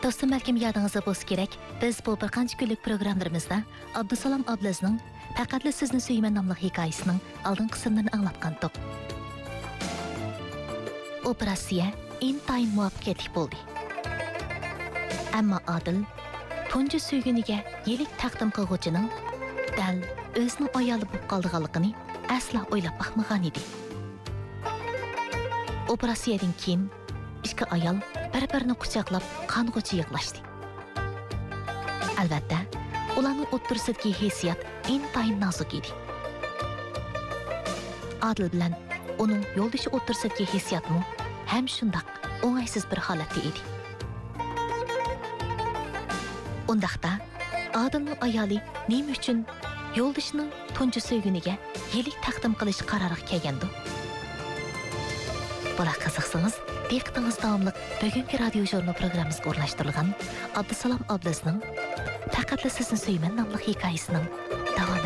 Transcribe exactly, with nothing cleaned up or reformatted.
Dostum, belki yadınızda bolsa gerek. Biz bu bir qancha kunlik programlarımızda Abdusalom ablamizning Faqatla sizni suyman nomli hikoyasining oldin qismlarini anglatgandik. Operatsiya intayin muvaffaqiyatli bo'ldi. Ammo Adil tunji suyguniga yelik taqdim qilguvchining dal o'zining ayoli bo'lib qolganligini asla o'ylab baxmagan edi. Operatsiyadan keyin ikki ayol bir-birini quchoqlab qong'uchi yig'lashdi. Albatta, ularning o'ttirsidagi hissiyat intayin nozik edi. Adil bilan uning yo'ldoshi o'ttirsidagi hissiyatmi ham shundoq o'ng'aysiz bir holatda edi. Undaqda Adilning ayoli nima uchun yo'ldoshining tunji suyguniga yelik taqdim qilish qaroriga kelgandi? Bula qiziqsangiz, diqqatingiz davomli bugungi radio jurnal programmamizga o'rnashtirilgan Abdusalom ablamizning Faqatla sizni suyman nomli hikoyasining davomi